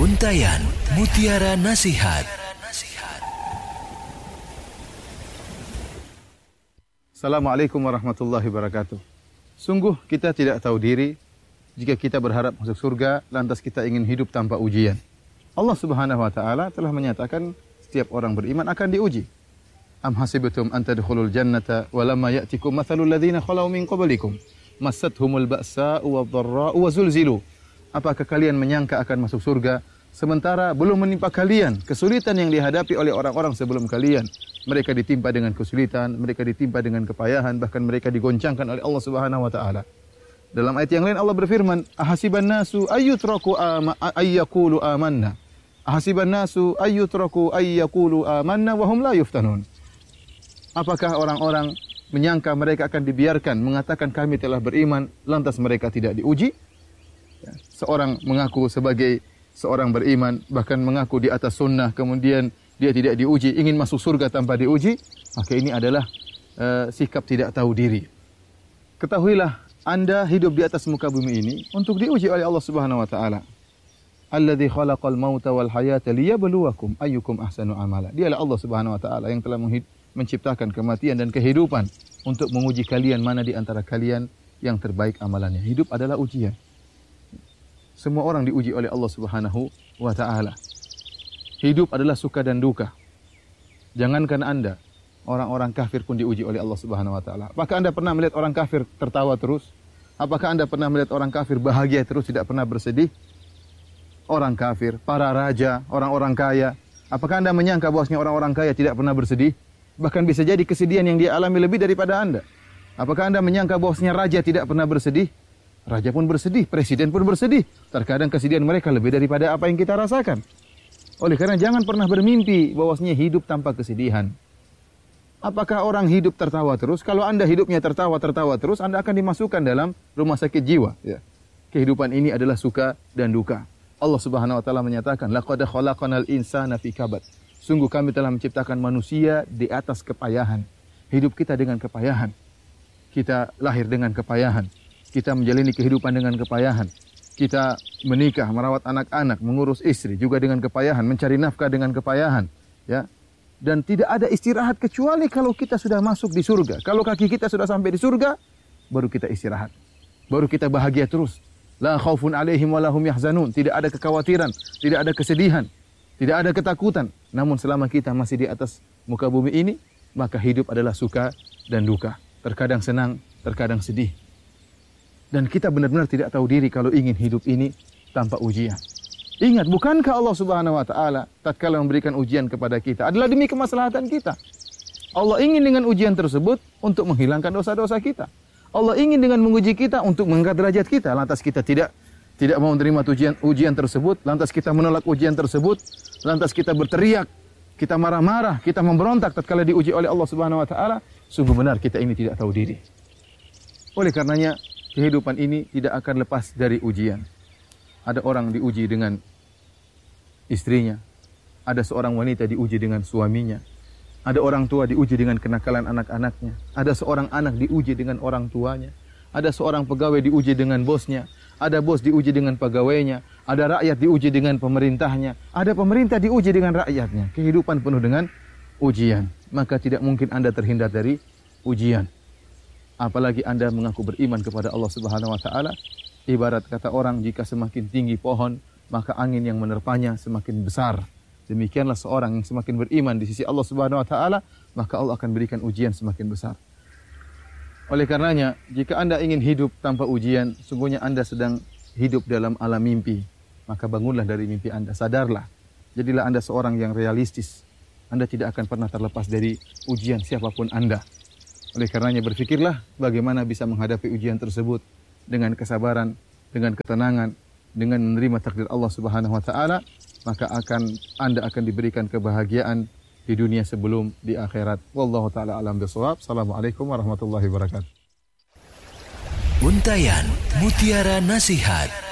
Untayan Mutiara Nasihat. Assalamualaikum warahmatullahi wabarakatuh. Sungguh kita tidak tahu diri jika kita berharap masuk surga, lantas kita ingin hidup tanpa ujian. Allah Subhanahu wa taala telah menyatakan setiap orang beriman akan diuji. Am hasibtum an tadkhulul jannata wa lamma ya'tikum mathalul ladzina khalau min qablikum massathumul ba'sa'u wadh-dharra'u wa zulzilu. Apakah kalian menyangka akan masuk surga sementara belum menimpa kalian kesulitan yang dihadapi oleh orang-orang sebelum kalian? Mereka ditimpa dengan kesulitan, mereka ditimpa dengan kepayahan, bahkan mereka digoncangkan oleh Allah Subhanahu wa taala. Dalam ayat yang lain Allah berfirman, ahasiban nasu ayyutraku ayyaqulu amanna. Ahasiban nasu ayyutraku ayyaqulu amanna wa hum la yuftanun. Apakah orang-orang menyangka mereka akan dibiarkan mengatakan kami telah beriman lantas mereka tidak diuji? Seorang mengaku sebagai seorang beriman, bahkan mengaku di atas sunnah, kemudian dia tidak diuji, ingin masuk surga tanpa diuji, maka ini adalah sikap tidak tahu diri. Ketahuilah, Anda hidup di atas muka bumi ini untuk diuji oleh Allah Subhanahu wa taala. Alladzi khalaqal mauta wal hayata liyabluwakum ayyukum ahsanu amala. Dialah Allah Subhanahu wa taala yang telah menciptakan kematian dan kehidupan untuk menguji kalian mana di antara kalian yang terbaik amalannya. Hidup adalah ujian. Semua orang diuji oleh Allah Subhanahu wa taala. Hidup adalah suka dan duka. Jangankan Anda, orang-orang kafir pun diuji oleh Allah Subhanahu wa taala. Apakah Anda pernah melihat orang kafir tertawa terus? Apakah Anda pernah melihat orang kafir bahagia terus, tidak pernah bersedih? Orang kafir, para raja, orang-orang kaya, apakah Anda menyangka bahwasanya orang-orang kaya tidak pernah bersedih? Bahkan bisa jadi kesedihan yang dia alami lebih daripada Anda. Apakah Anda menyangka bahwasanya raja tidak pernah bersedih? Raja pun bersedih, presiden pun bersedih. Terkadang kesedihan mereka lebih daripada apa yang kita rasakan. Oleh karena jangan pernah bermimpi bahwasanya hidup tanpa kesedihan. Apakah orang hidup tertawa terus? Kalau Anda hidupnya tertawa terus, Anda akan dimasukkan dalam rumah sakit jiwa. Ya. Kehidupan ini adalah suka dan duka. Allah Subhanahu wa taala menyatakan, laqad khalaqnal insana fi kabad. Sungguh kami telah menciptakan manusia di atas kepayahan. Hidup kita dengan kepayahan. Kita lahir dengan kepayahan. Kita menjalani kehidupan dengan kepayahan. Kita menikah, merawat anak-anak, mengurus istri juga dengan kepayahan, mencari nafkah dengan kepayahan, ya. Dan tidak ada istirahat kecuali kalau kita sudah masuk di surga. Kalau kaki kita sudah sampai di surga, baru kita istirahat. Baru kita bahagia terus. La khaufun alaihim wa lahum yahzanun. Tidak ada kekhawatiran, tidak ada kesedihan, tidak ada ketakutan. Namun selama kita masih di atas muka bumi ini, maka hidup adalah suka dan duka. Terkadang senang, terkadang sedih. Dan kita benar-benar tidak tahu diri kalau ingin hidup ini tanpa ujian. Ingat, bukankah Allah Subhanahu wa taala tatkala memberikan ujian kepada kita adalah demi kemaslahatan kita. Allah ingin dengan ujian tersebut untuk menghilangkan dosa-dosa kita. Allah ingin dengan menguji kita untuk mengangkat derajat kita. Lantas kita tidak mau menerima ujian tersebut, lantas kita menolak ujian tersebut, lantas kita berteriak, kita marah-marah, kita memberontak tatkala diuji oleh Allah Subhanahu wa taala, sungguh benar kita ini tidak tahu diri. Oleh karenanya kehidupan ini tidak akan lepas dari ujian. Ada orang diuji dengan istrinya. Ada seorang wanita diuji dengan suaminya. Ada orang tua diuji dengan kenakalan anak-anaknya. Ada seorang anak diuji dengan orang tuanya. Ada seorang pegawai diuji dengan bosnya. Ada bos diuji dengan pegawainya. Ada rakyat diuji dengan pemerintahnya. Ada pemerintah diuji dengan rakyatnya. Kehidupan penuh dengan ujian. Maka tidak mungkin Anda terhindar dari ujian. Apalagi Anda mengaku beriman kepada Allah Subhanahu wa taala. Ibarat kata orang, jika semakin tinggi pohon, maka angin yang menerpanya semakin besar. Demikianlah seorang yang semakin beriman di sisi Allah Subhanahu wa taala, maka Allah akan berikan ujian semakin besar. Oleh karenanya, jika Anda ingin hidup tanpa ujian, sungguhnya Anda sedang hidup dalam alam mimpi. Maka bangunlah dari mimpi Anda, sadarlah. Jadilah Anda seorang yang realistis. Anda tidak akan pernah terlepas dari ujian siapapun Anda. Oleh karenanya berfikirlah bagaimana bisa menghadapi ujian tersebut dengan kesabaran, dengan ketenangan, dengan menerima takdir Allah Subhanahu wa taala, maka Anda akan diberikan kebahagiaan di dunia sebelum di akhirat. Wallahu taala alam bisawab. Assalamualaikum warahmatullahi wabarakatuh. Untayan Mutiara Nasihat.